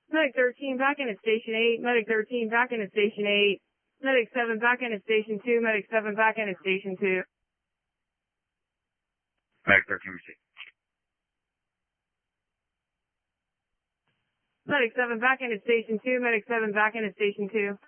Medic 13 back in at Station 8. Medic 13 back in at Station 8. Medic 7 back in at Station 2. Medic 7 back in at Station 2. Medic 13 received. Medic 7 back in at Station 2. Medic 7 back in at Station 2.